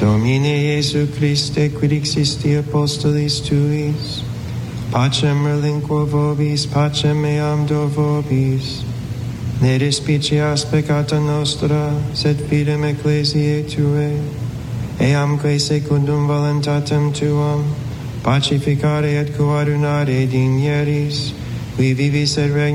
Domine Iesu Christe, quid existi apostolis tuis, pacem relinquo vobis, pacem meam do vobis. Ne despicias peccata nostra, sed fidem ecclesiae Tuae, eamque secundum voluntatem Tuam, pacificare et coadunare dignieris, qui vivis et regnis